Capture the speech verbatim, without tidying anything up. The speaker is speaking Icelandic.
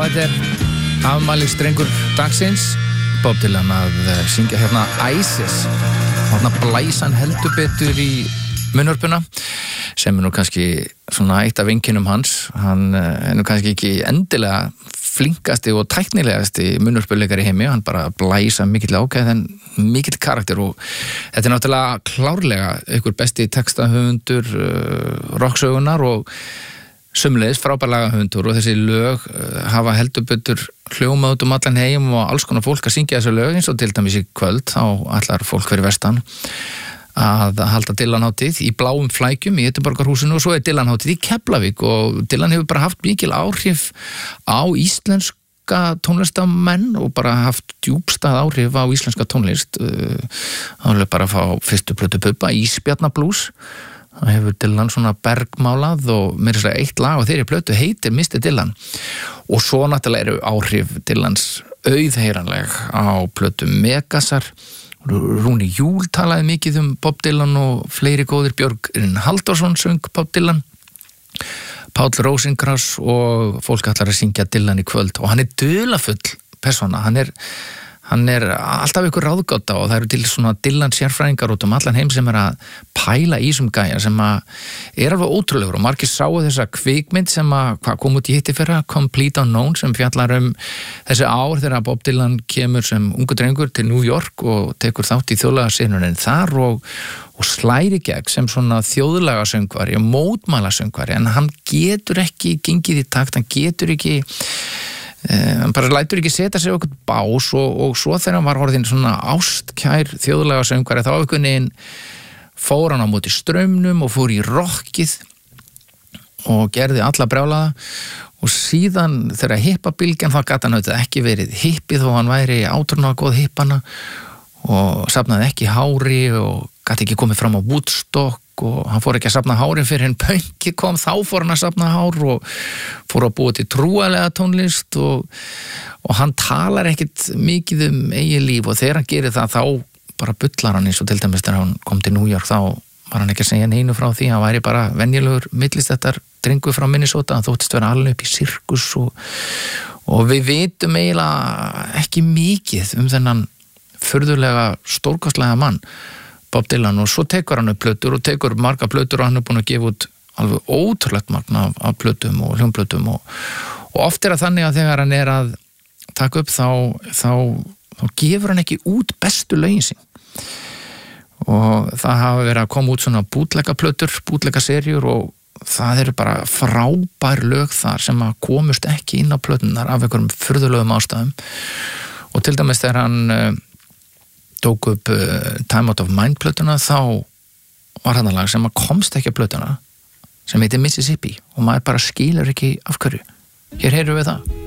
þetta er afmælisdrengur dagsins, Bob Dylan að syngja hérna Isis, hérna blæsan heldur betur í munnhörpuna, sem er nú kannski svona eitt af einkennum hans. Hann er nú kannski ekki endilega flinkasti og tæknilegasti munnhörpuleikari í heimi, hann bara blæsa mikill ákæð en mikill karakter, og þetta er náttúrulega klárlega einhver besti textahöfundur uh, rocksögunar og sömuleiðis frábærlega höfundur, og þessi lög uh, hafa heldur betur hljómað út um allan heim og alls konar fólk að syngja þessu lög, eins og til dæmis í kvöld þá allar fólk fyrir vestan að halda Dylan-hátíð í bláum flækjum í Edinborgarhúsinu, og svo er Dylan-hátíð í Keflavík, og Dylan hefur bara haft mikil áhrif á íslenska tónlistamenn og bara haft djúpstað áhrif á íslenska tónlist. Það er bara að fá fyrstu plötu Bubba, Ísbjarnablús. Það hefur Dylan svona bergmálað og mér er þess að eitt lag og þeirri plötu heitir mister Dylan, og svo náttúrulega eru áhrif Dylans auðheyranleg á plötu Megasar. Rúni Júl talaði mikið um Bob Dylan og fleiri góðir, Björgvin Halldórsson söng Bob Dylan, Páll Rósinkrans, og fólk ætlar að syngja Dylan í kvöld, og hann er dularfull persóna, hann er hann er alltaf ykkur ráðgáta, og það eru til svona Dylan sérfræðingar út um allan heim sem er að pæla í þessum gæja sem að er alveg ótrúlegur, og margir sáu þessa kvikmynd sem að hvað kom út í hitti fyrra, Complete Unknown, sem fjallar um þessi ár þegar Bob Dylan kemur sem ungu drengur til New York og tekur þátt í þjóðlagasynunum þar og, og slæri gegn sem svona þjóðlagasöngvari og mótmálasöngvari, en hann getur ekki gengið í takt, hann getur ekki hann bara lætur ekki setja sig okkur bás, og, og svo þegar hann var orðinn svona ástkær þjóðlega söngvari, þá einhvern veginn fór hann á móti straumnum og fór í rockið og gerði alla brjálaða, og síðan þegar hippabylgjan, þá gat hann auðvitað ekki verið hippið þó hann væri átrúnaða góð hippana, og safnaði ekki hári og gat ekki komið fram á Woodstock, og hann fór ekki að safna hári fyrir en pönki kom, þá fór hann að safna hár og fór að búa til trúalega tónlist, og, og hann talar ekkit mikið um eigin líf, og þegar hann gerir það þá bara bullar hann, eins og til dæmis þegar hann kom til New York, þá var hann ekki að segja neinu frá því, hann væri bara venjulegur millistættar drengur frá Minnesota, hann þóttist vera alveg upp í sirkus, og, og við vitum eiginlega ekki mikið um þennan furðulega stórkostlega mann Bob Dylan, og svo tekur hann upp plötur og tekur marga plötur, og hann er búin að gefa út alveg ótrúlegt magna af, af plötum og hljómplötum, og, og oft er það þannig að þegar hann er að taka upp þá, þá, þá gefur hann ekki út bestu lögin sín, og það hafa verið að koma út svona bútlegaplötur, bútlegaserjur, og það eru bara frábær lög þar sem að komust ekki inn á plötunar af einhverjum furðulegum ástæðum, og til dæmis þegar hann tók upp uh, Time Out of Mind plötuna, þá var hann að lag sem að komst ekki að plötuna sem heitir Mississippi, og maður bara skilur ekki af hverju. Hér heyrum við það.